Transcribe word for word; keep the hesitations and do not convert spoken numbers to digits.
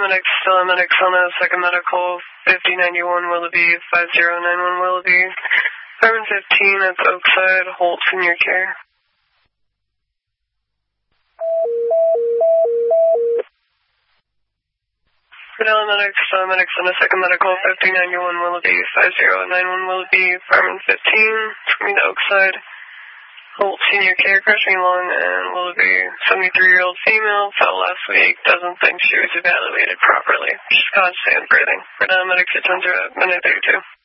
Medics, Telemedics on a second medical, fifty ninety-one Willoughby, five zero nine one Willoughby. Fireman fifteen at the Oakside, Holt Senior Care. Telemedics, Telemedics on a second medical, fifty ninety-one Willoughby, five zero nine one Willoughby. Fireman fifteen, it's going to be the Oakside. Holt Senior Care, crashing along, and Willoughby, seventy-three-year-old female, fell last week, doesn't think she was evaluated properly. She's constant breathing. For Telemedics, it's under a minute thirty-two.